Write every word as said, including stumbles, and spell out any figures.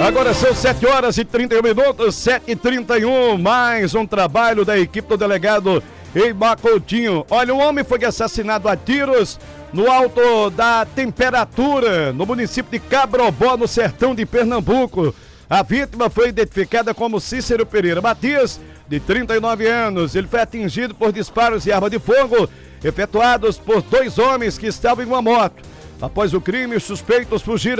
Agora são sete horas e trinta e um minutos, sete e trinta e um, mais um trabalho da equipe do delegado Eimar Coutinho. Olha, um homem foi assassinado a tiros no Alto da Temperatura, no município de Cabrobó, no sertão de Pernambuco. A vítima foi identificada como Cícero Pereira Matias, de trinta e nove anos. Ele foi atingido por disparos de arma de fogo efetuados por dois homens que estavam em uma moto. Após o crime, os suspeitos fugiram